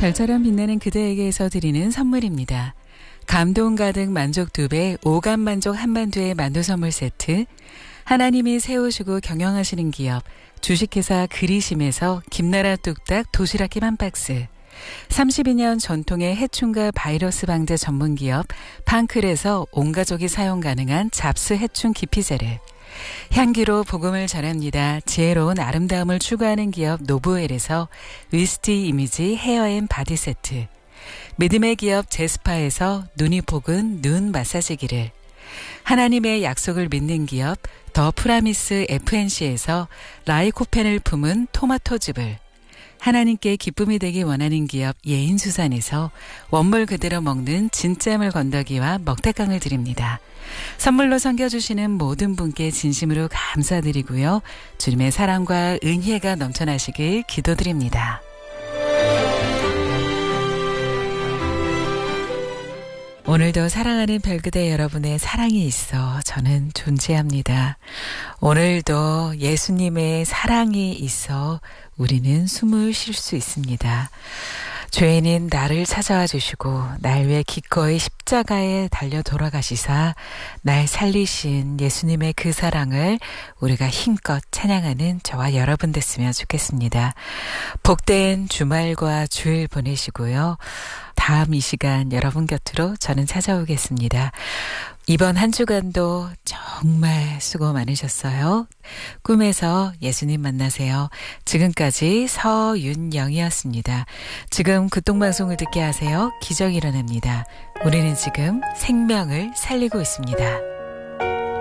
별처럼 빛나는 그대에게서 드리는 선물입니다. 감동 가득 만족 2배, 오감 만족 한만두의 만두 선물 세트, 하나님이 세우시고 경영하시는 기업, 주식회사 그리심에서 김나라 뚝딱 도시락김 한 박스, 32년 전통의 해충과 바이러스 방제 전문기업 판클에서 온 가족이 사용 가능한 잡스 해충 기피제를, 향기로 복음을 전합니다. 지혜로운 아름다움을 추구하는 기업 노브웰에서 위스티 이미지 헤어앤 바디 세트, 믿음의 기업 제스파에서 눈이 복은 눈 마사지기를, 하나님의 약속을 믿는 기업 더 프라미스 FNC에서 라이코펜을 품은 토마토즙을, 하나님께 기쁨이 되기 원하는 기업 예인수산에서 원물 그대로 먹는 진짜물 건더기와 먹태깡을 드립니다. 선물로 섬겨주시는 모든 분께 진심으로 감사드리고요. 주님의 사랑과 은혜가 넘쳐나시길 기도드립니다. 오늘도 사랑하는 별그대 여러분의 사랑이 있어 저는 존재합니다. 오늘도 예수님의 사랑이 있어 우리는 숨을 쉴 수 있습니다. 죄인인 나를 찾아와 주시고 날 위해 기꺼이 십자가에 달려 돌아가시사 날 살리신 예수님의 그 사랑을 우리가 힘껏 찬양하는 저와 여러분 됐으면 좋겠습니다. 복된 주말과 주일 보내시고요. 다음 이 시간 여러분 곁으로 저는 찾아오겠습니다. 이번 한 주간도 정말 수고 많으셨어요. 꿈에서 예수님 만나세요. 지금까지 서윤영이었습니다. 지금 극동방송을 듣게 하세요. 기적이 일어납니다. 우리는 지금 생명을 살리고 있습니다.